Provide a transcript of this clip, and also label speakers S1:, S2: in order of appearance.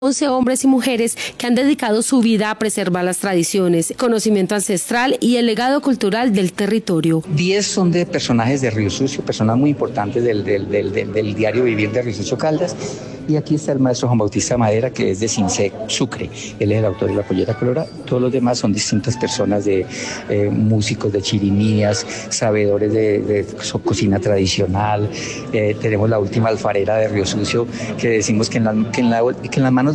S1: 11 hombres y mujeres que han dedicado su vida a preservar las tradiciones, conocimiento ancestral y el legado cultural del territorio.
S2: 10 son de personajes de Río Sucio, personas muy importantes del diario vivir de Río Sucio Caldas. Y aquí está el maestro Juan Bautista Madera, que es de Cincé, Sucre. Él es el autor de La Pollera Colorada. Todos los demás son distintas personas, de músicos de chirimías, sabedores de cocina tradicional. Tenemos la última alfarera de Río Sucio, que decimos que en las manos